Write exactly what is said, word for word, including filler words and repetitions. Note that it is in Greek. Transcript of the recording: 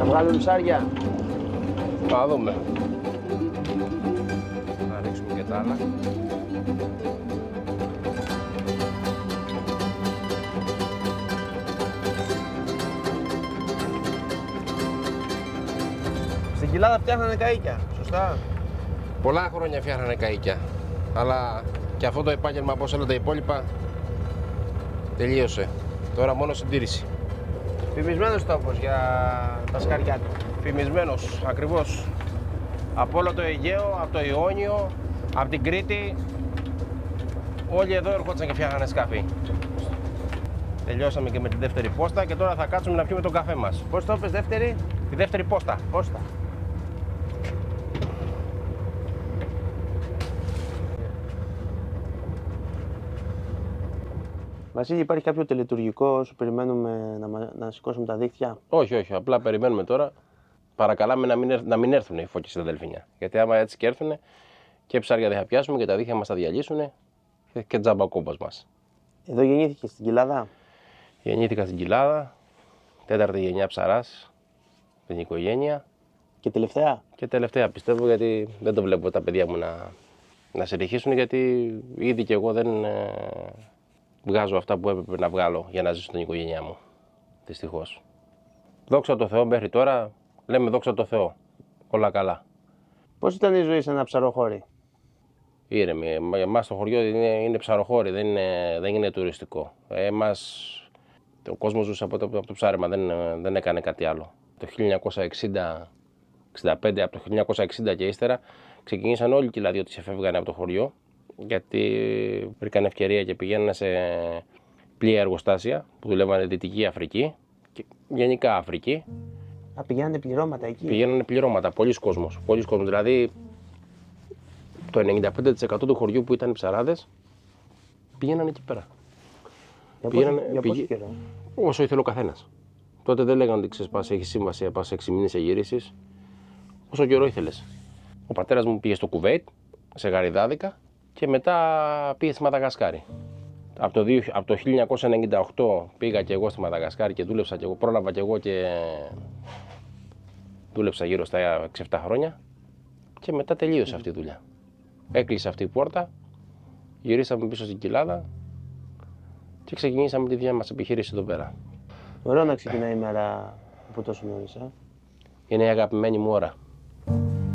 Θα βγάλουμε ψάρια. Θα δούμε. Να ρίξουμε και τα άλλα. Στην Κοιλάδα φτιάχνανε καΐκια, σωστά. Πολλά χρόνια φτιάχνανε καΐκια. Αλλά και αυτό το επάγγελμα, όπως όλα τα υπόλοιπα, τελείωσε. Τώρα μόνο συντήρηση. Φημισμένος τόπος για τα σκαριά του. Φημισμένος, ακριβώς. Από όλο το Αιγαίο, από το Ιόνιο, από την Κρήτη. Όλοι εδώ ερχόντουσαν και φτιάχνανε σκάφη. Τελειώσαμε και με τη δεύτερη πόστα και τώρα θα κάτσουμε να πιούμε τον καφέ μας. Πώς το είπες, δεύτερη? Τη δεύτερη πόστα. Πόστα. Βασίλη, υπάρχει κάποιο τελετουργικό όσο περιμένουμε να, μα- να σηκώσουμε τα δίχτυα? Όχι, όχι, απλά περιμένουμε τώρα. Παρακαλάμε να μην, έρθ- να μην έρθουν οι φώκες στα Δελφίνια. Γιατί άμα έτσι και έρθουν και ψάρια δεν θα πιάσουμε και τα δίχτυα μας θα διαλύσουν και, και τζάμπα ο κόμπος μας. Εδώ γεννήθηκε στην Κοιλάδα. Γεννήθηκα στην Κοιλάδα, τέταρτη γενιά ψαράς, την οικογένεια. Και τελευταία. Και τελευταία πιστεύω, γιατί δεν το βλέπω τα παιδιά μου να, να συνεχίσουν, γιατί ήδη και εγώ δεν ε, βγάζω αυτά που έπρεπε να βγάλω για να ζήσω την οικογένειά μου. Δυστυχώς. Δόξα τω Θεώ, μέχρι τώρα λέμε δόξα τω Θεώ. Όλα καλά. Πώς ήταν η ζωή σε ένα ψαροχώρι? Ήρεμη. Εμάς το χωριό είναι, είναι ψαροχώρι, δεν είναι, δεν είναι τουριστικό. Εμάς, ο κόσμος ζούσε από το, από το ψάρεμα, δεν, δεν έκανε κάτι άλλο. Το χίλια εννιακόσια εξήντα εξήντα πέντε, από το χίλια εννιακόσια εξήντα και ύστερα, ξεκινήσαν όλοι οι κοιλαδιώτες εφεύγανε από το χωριό, γιατί βρήκαν ευκαιρία και πηγαίνανε σε πλοία εργοστάσια που δουλεύανε Δυτική Αφρική και γενικά Αφρική. Α, πηγαίνανε πληρώματα εκεί. Πηγαίνανε πληρώματα, πολλοί κόσμος. Πολλοί κόσμος, δηλαδή το ενενήντα πέντε τοις εκατό του χωριού που ήταν οι ψαράδες πήγαιναν εκεί πέρα. Για, Πήγαινανε- πόσο, για πόσο πήγε- καιρό? Όσο ήθελε ο καθένας. Τότε δεν λέγανε ότι ξέρεις, πας, έχεις σύμβαση, πας έξι μήνες σε γυρίσεις. Όσο καιρό ήθελες. Ο πατέρας μου πήγε στο Κουβέιτ, σε γαριδάδικα, και μετά πήγε στη Μαδαγασκάρη. Από το, δύο- από το χίλια εννιακόσια ενενήντα οκτώ πήγα και εγώ στη Μαδαγασκάρη και δούλεψα και εγώ, πρόλαβα και εγώ και δούλεψα γύρω στα έξι επτά χρόνια και μετά τελείωσε αυτή η δουλειά. Έκλεισε αυτή η πόρτα, γυρίσαμε πίσω στην Κοιλάδα και ξεκινήσαμε τη δικιά μας επιχείρηση εδώ πέρα. Ωραίο να ξεκινάει η μέρα από τόσο νωρίς, ε. Είναι η αγαπημένη μου ώρα.